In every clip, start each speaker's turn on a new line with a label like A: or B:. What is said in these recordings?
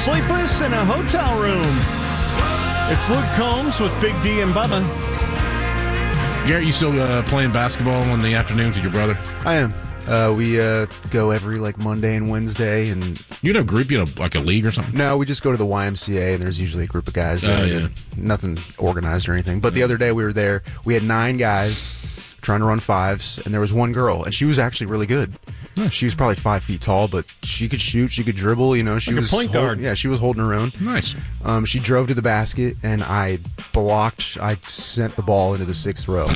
A: Sleepless in a Hotel Room. It's Luke Combs with Big D and Bubba.
B: Garrett, you still playing basketball in the afternoons with your brother?
C: I am. We go every Monday and Wednesday, and
B: You in a group, like a league or something?
C: no, we just go to the YMCA, and there's usually a group of guys there.
B: Yeah.
C: Nothing organized or anything. But the other day we were there. We had 9 guys trying to run 5s, and there was one girl, and she was actually really good. She was probably 5 feet tall, but she could shoot, she could dribble. She
A: Like a
C: was
A: point guard.
C: Yeah, she was holding her own.
B: Nice.
C: She drove to the basket, and I sent the ball into the 6th row.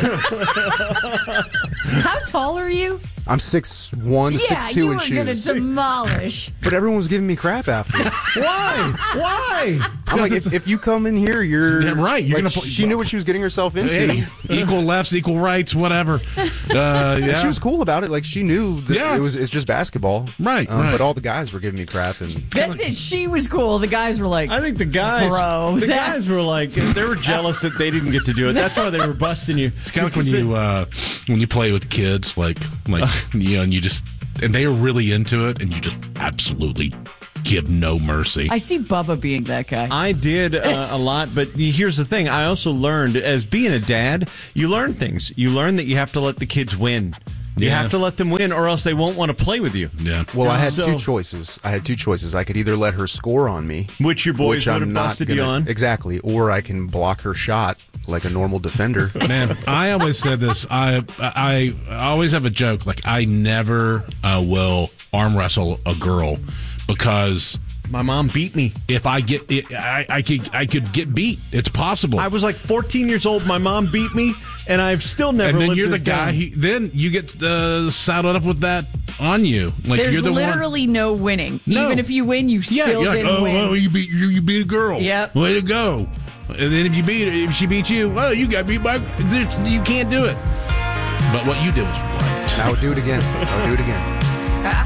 D: How tall are you?
C: I'm 6'1", 6'2",
D: you
C: in
D: were going to
C: shoes.
D: demolish.
C: But everyone was giving me crap after.
A: Why?
C: I'm like, if you come in here, you're
B: Yeah, right, you're
C: like,
B: gonna play-
C: she knew what she was getting herself into.
B: Hey, equal lefts, equal rights, whatever.
C: And she was cool about it. Like, she knew that
B: Yeah.
C: it's just basketball.
B: Right.
C: But all the guys were giving me crap. And
D: That's it. She was cool. The guys were like,
A: I think the guys,
D: Bro,
A: the
D: that's-
A: guys were like, they were jealous that they didn't get to do it. That's why they were busting you.
B: It's kind of like when you play with kids, and you just and they are really into it, and you just absolutely give no mercy.
D: I see Bubba being that guy.
A: I did a lot, but here's the thing. I also learned, as being a dad, you learn things. You learn that you have to let the kids win. You
B: Yeah.
A: have to let them win, or else they won't want to play with you.
B: Yeah.
C: well, I had
A: So-
C: 2 choices. I could either let her score on me,
A: Which your boys
C: which
A: would
C: I'm
A: have
C: not
A: busted
C: gonna,
A: you on.
C: exactly, or I can block her shot like a normal defender.
B: Man, I always said this. I always have a joke. Like, I never will arm wrestle a girl because
A: My mom beat me.
B: if I get it, I could get beat. It's possible.
A: I was like 14 years old. My mom beat me, and I've still never
B: and then
A: lived
B: you're the
A: this
B: guy.
A: down.
B: Then you get saddled up with that on you. Like,
D: There's
B: you're the
D: literally no winning.
B: No.
D: Even if you win, you
B: one. Yeah,
D: still
B: you're like,
D: didn't win.
B: you beat a girl.
D: Yep.
B: Way to go. And then if she beats you, well, you got beat by. You can't do it. But what you did was right.
C: I would do it again.